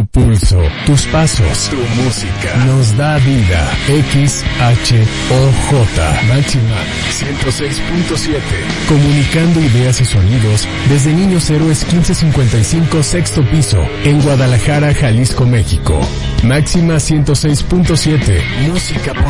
Tu pulso, tus pasos, tu música nos da vida. XHOJ Máxima 106.7. Comunicando ideas y sonidos desde Niños Héroes 1555 sexto piso en Guadalajara, Jalisco, México. Máxima 106.7. Música por